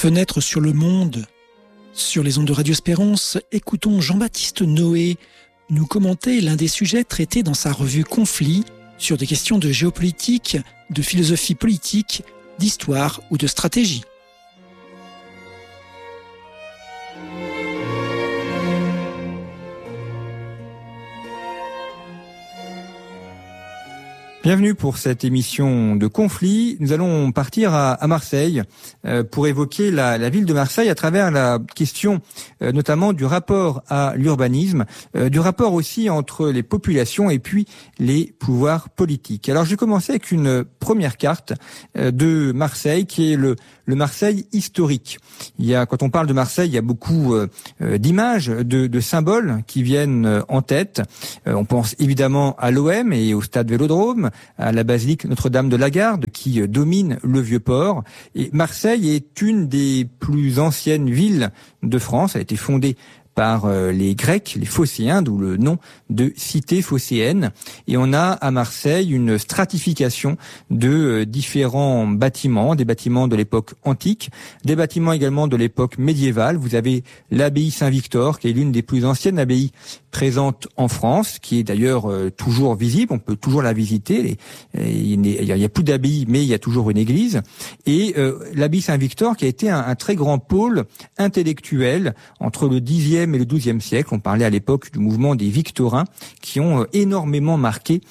Fenêtre sur le monde, sur les ondes de Radio Espérance, écoutons Jean-Baptiste Noé nous commenter l'un des sujets traités dans sa revue Conflit sur des questions de géopolitique, de philosophie politique, d'histoire ou de stratégie. Bienvenue pour cette émission de Conflit. Nous allons partir à Marseille pour évoquer la ville de Marseille à travers la question notamment du rapport à l'urbanisme, du rapport aussi entre les populations et puis les pouvoirs politiques. Alors je vais commencer avec une première carte de Marseille qui est le Marseille historique. Quand on parle de Marseille, il y a beaucoup d'images, de symboles qui viennent en tête. On pense évidemment à l'OM et au stade Vélodrome, à la basilique Notre-Dame de la Garde qui domine le Vieux-Port. Et Marseille est une des plus anciennes villes de France. Elle a été fondée par les Grecs, les Phocéens, d'où le nom de cité phocéenne. Et on a à Marseille une stratification de différents bâtiments, des bâtiments de l'époque antique, des bâtiments également de l'époque médiévale. Vous avez l'abbaye Saint-Victor, qui est l'une des plus anciennes abbayes présentes en France, qui est d'ailleurs toujours visible, on peut toujours la visiter. Il y a plus d'abbaye, mais il y a toujours une église. Et l'abbaye Saint-Victor, qui a été un très grand pôle intellectuel entre le Xe et le XIIe siècle. On parlait à l'époque du mouvement des Victorins qui ont énormément marqué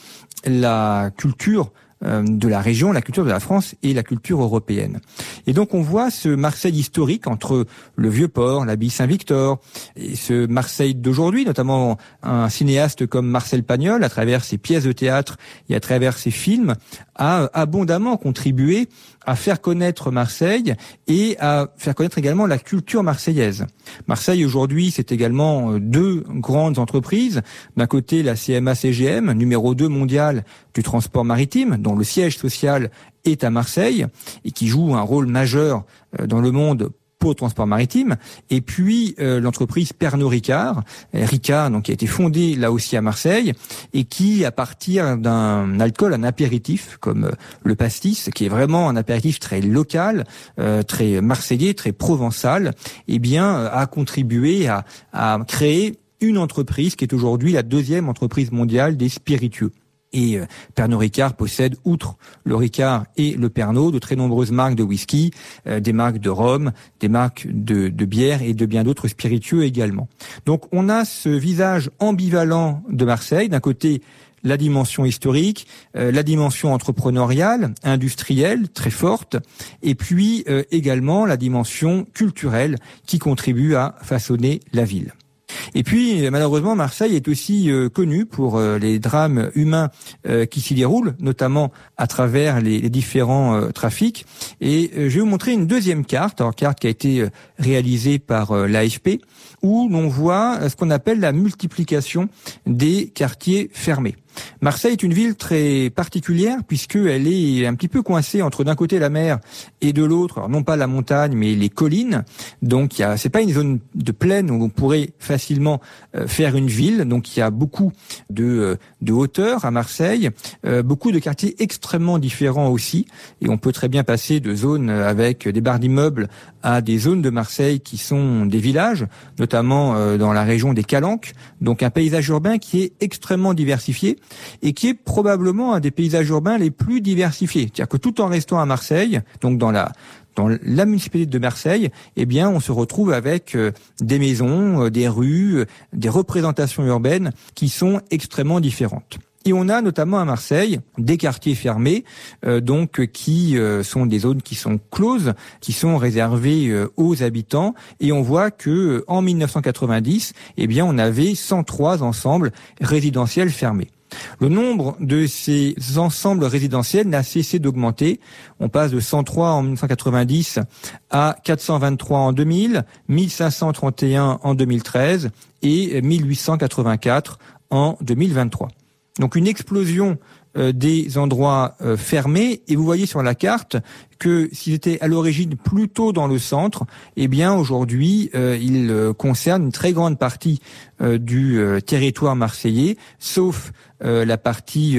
la culture de la région, la culture de la France et la culture européenne. Et donc on voit ce Marseille historique entre le Vieux-Port, l'abbaye Saint-Victor et ce Marseille d'aujourd'hui, notamment un cinéaste comme Marcel Pagnol, à travers ses pièces de théâtre et à travers ses films, a abondamment contribué à faire connaître Marseille et à faire connaître également la culture marseillaise. Marseille aujourd'hui, c'est également deux grandes entreprises. D'un côté, la CMA-CGM, numéro 2 mondial du transport maritime, dont le siège social est à Marseille et qui joue un rôle majeur dans le monde pour le transport maritime, et puis l'entreprise Pernod Ricard, donc qui a été fondée là aussi à Marseille et qui, à partir d'un alcool, un apéritif comme le pastis, qui est vraiment un apéritif très local, très marseillais, très provençal, a contribué à créer une entreprise qui est aujourd'hui la deuxième entreprise mondiale des spiritueux. Et Pernod Ricard possède, outre le Ricard et le Pernod, de très nombreuses marques de whisky, des marques de rhum, des marques de bière et de bien d'autres spiritueux également. Donc on a ce visage ambivalent de Marseille. D'un côté, la dimension historique, la dimension entrepreneuriale, industrielle, très forte, et puis également la dimension culturelle qui contribue à façonner la ville. Et puis, malheureusement, Marseille est aussi connue pour les drames humains qui s'y déroulent, notamment à travers les différents trafics. Et je vais vous montrer une deuxième carte, carte qui a été réalisée par l'AFP, où l'on voit ce qu'on appelle la multiplication des quartiers fermés. Marseille est une ville très particulière puisqu'elle est un petit peu coincée entre d'un côté la mer et de l'autre, alors non pas la montagne mais les collines. Donc c'est pas une zone de plaine où on pourrait facilement faire une ville. Donc il y a beaucoup de hauteur à Marseille, beaucoup de quartiers extrêmement différents aussi, et on peut très bien passer de zones avec des barres d'immeubles à des zones de Marseille qui sont des villages, notamment dans la région des Calanques. Donc un paysage urbain qui est extrêmement diversifié et qui est probablement un des paysages urbains les plus diversifiés. C'est-à-dire que tout en restant à Marseille, donc dans la municipalité de Marseille, on se retrouve avec des maisons, des rues, des représentations urbaines qui sont extrêmement différentes. Et on a notamment à Marseille des quartiers fermés, qui sont des zones qui sont closes, qui sont réservées aux habitants. Et on voit que en 1990, on avait 103 ensembles résidentiels fermés. Le nombre de ces ensembles résidentiels n'a cessé d'augmenter. On passe de 103 en 1990 à 423 en 2000, 1531 en 2013 et 1884 en 2023. Donc une explosion des endroits fermés. Et vous voyez sur la carte que s'ils étaient à l'origine plutôt dans le centre, eh bien aujourd'hui ils concernent une très grande partie du territoire marseillais, sauf la partie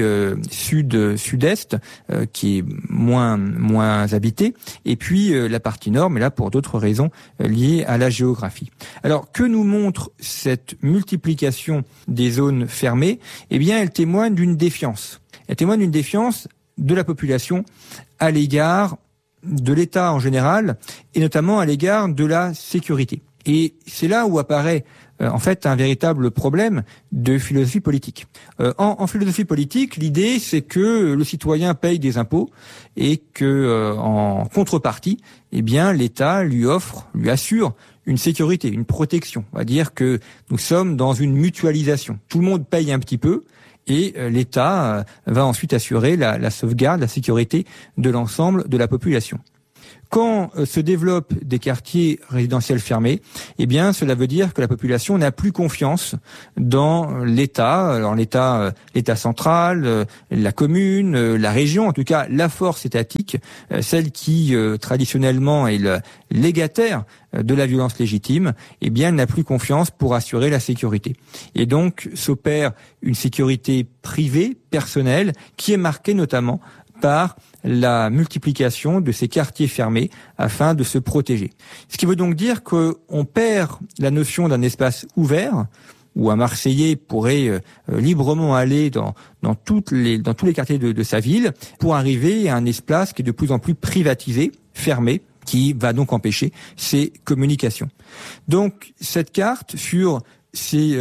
sud-est qui est moins habitée, et puis la partie nord, mais là pour d'autres raisons liées à la géographie. Alors que nous montre cette multiplication des zones fermées? Eh bien elle témoigne d'une défiance. Elle témoigne d'une défiance de la population à l'égard de l'État en général, et notamment à l'égard de la sécurité. Et c'est là où apparaît en fait un véritable problème de philosophie politique. En philosophie politique, l'idée c'est que le citoyen paye des impôts et que en contrepartie, eh bien l'État lui assure une sécurité, une protection. On va dire que nous sommes dans une mutualisation. Tout le monde paye un petit peu. Et l'État va ensuite assurer la sauvegarde, la sécurité de l'ensemble de la population. Quand se développent des quartiers résidentiels fermés, eh bien, cela veut dire que la population n'a plus confiance dans l'État. Alors l'État central, la commune, la région, en tout cas la force étatique, celle qui traditionnellement est le légataire de la violence légitime, eh bien, elle n'a plus confiance pour assurer la sécurité. Et donc s'opère une sécurité privée, personnelle, qui est marquée notamment par la multiplication de ces quartiers fermés afin de se protéger. Ce qui veut donc dire qu'on perd la notion d'un espace ouvert où un Marseillais pourrait librement aller dans tous les quartiers de sa ville pour arriver à un espace qui est de plus en plus privatisé, fermé, qui va donc empêcher ces communications. Donc cette carte sur ces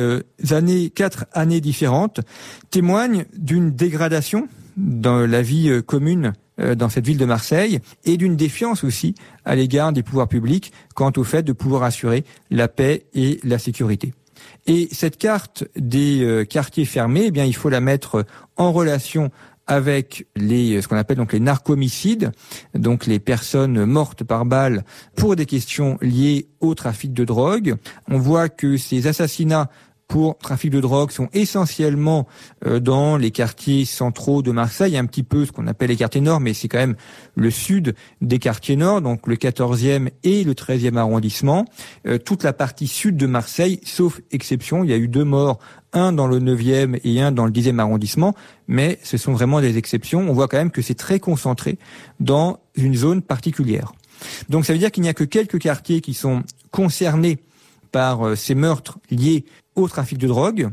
4 années différentes témoigne d'une dégradation dans la vie commune dans cette ville de Marseille et d'une défiance aussi à l'égard des pouvoirs publics quant au fait de pouvoir assurer la paix et la sécurité. Et cette carte des quartiers fermés, eh bien, il faut la mettre en relation avec ce qu'on appelle donc les narcomicides, donc les personnes mortes par balle pour des questions liées au trafic de drogue. On voit que ces assassinats pour trafic de drogue sont essentiellement dans les quartiers centraux de Marseille, un petit peu ce qu'on appelle les quartiers nord, mais c'est quand même le sud des quartiers nord, donc le 14e et le 13e arrondissement. Toute la partie sud de Marseille, sauf exception, il y a eu 2 morts, un dans le 9e et un dans le 10e arrondissement, mais ce sont vraiment des exceptions. On voit quand même que c'est très concentré dans une zone particulière. Donc ça veut dire qu'il n'y a que quelques quartiers qui sont concernés par ces meurtres liés au trafic de drogue,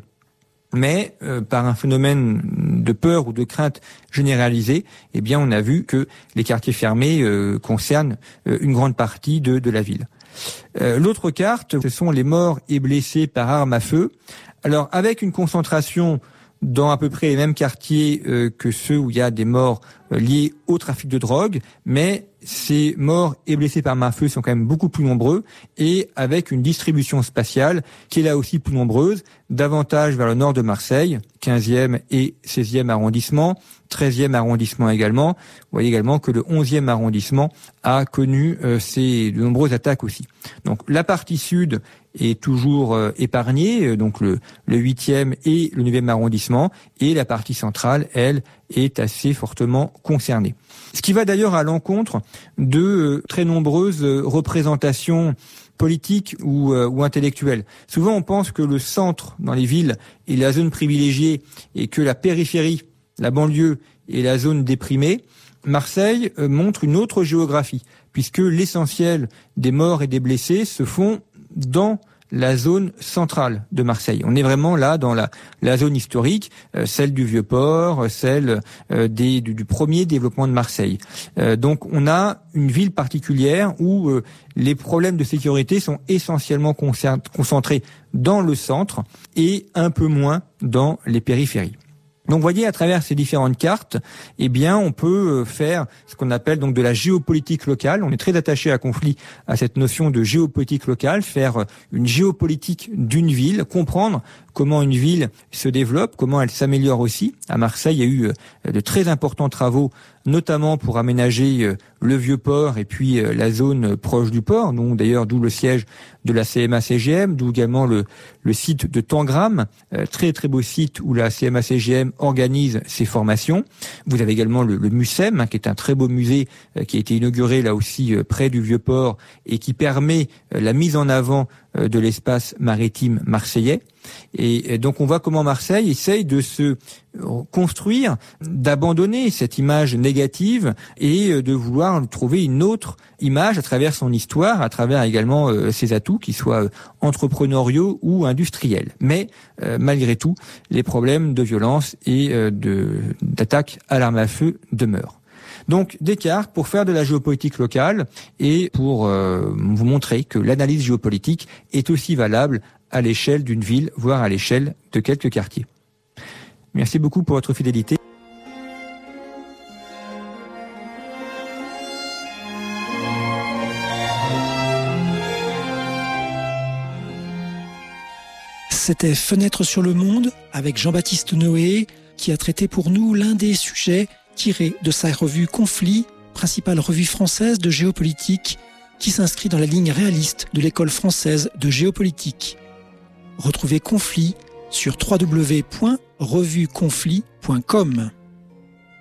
mais par un phénomène de peur ou de crainte généralisée, eh bien on a vu que les quartiers fermés concernent une grande partie de la ville. L'autre carte, ce sont les morts et blessés par arme à feu. Alors avec une concentration dans à peu près les mêmes quartiers que ceux où il y a des morts liés au trafic de drogue, mais ces morts et blessés par arme à feu sont quand même beaucoup plus nombreux et avec une distribution spatiale qui est là aussi plus nombreuse, davantage vers le nord de Marseille, 15e et 16e arrondissement, 13e arrondissement également. Vous voyez également que le 11e arrondissement a connu de nombreuses attaques aussi. Donc la partie sud est toujours épargnée, donc le 8e et le 9e arrondissement, et la partie centrale, elle, est assez fortement concernée. Ce qui va d'ailleurs à l'encontre de très nombreuses représentations politiques ou intellectuelles. Souvent, on pense que le centre dans les villes est la zone privilégiée et que la périphérie, la banlieue, est la zone déprimée. Marseille montre une autre géographie, puisque l'essentiel des morts et des blessés se font dans la zone centrale de Marseille. On est vraiment là dans la zone historique, celle du Vieux-Port, celle du premier développement de Marseille. Donc on a une ville particulière où les problèmes de sécurité sont essentiellement concentrés dans le centre et un peu moins dans les périphéries. Donc, vous voyez, à travers ces différentes cartes, eh bien, on peut faire ce qu'on appelle donc de la géopolitique locale. On est très attaché à Conflit à cette notion de géopolitique locale, faire une géopolitique d'une ville, comprendre comment une ville se développe, comment elle s'améliore aussi. À Marseille, il y a eu de très importants travaux notamment pour aménager le Vieux-Port et puis la zone proche du port, donc d'ailleurs d'où le siège de la CMA-CGM, d'où également le site de Tangram, très très beau site où la CMA-CGM organise ses formations. Vous avez également le MUSEM, qui est un très beau musée qui a été inauguré là aussi près du Vieux-Port et qui permet la mise en avant de l'espace maritime marseillais. Et donc on voit comment Marseille essaye de se construire, d'abandonner cette image négative et de vouloir trouver une autre image à travers son histoire, à travers également ses atouts, qu'ils soient entrepreneuriaux ou industriels. Mais malgré tout, les problèmes de violence et d'attaque à l'arme à feu demeurent. Donc Descartes pour faire de la géopolitique locale et pour vous montrer que l'analyse géopolitique est aussi valable à l'échelle d'une ville, voire à l'échelle de quelques quartiers. Merci beaucoup pour votre fidélité. C'était Fenêtre sur le monde avec Jean-Baptiste Noé qui a traité pour nous l'un des sujets tirés de sa revue Conflit, principale revue française de géopolitique qui s'inscrit dans la ligne réaliste de l'école française de géopolitique. Retrouvez Conflit sur www.revueconflit.com.